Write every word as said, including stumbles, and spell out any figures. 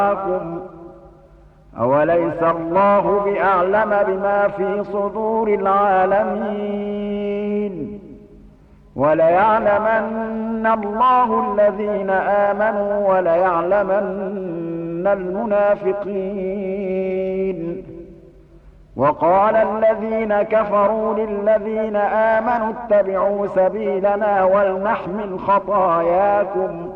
أوليس الله بأعلم بما في صدور العالمين وليعلمن الله الذين آمنوا وليعلمن المنافقين وقال الذين كفروا للذين آمنوا اتبعوا سبيلنا ولنحمل خطاياكم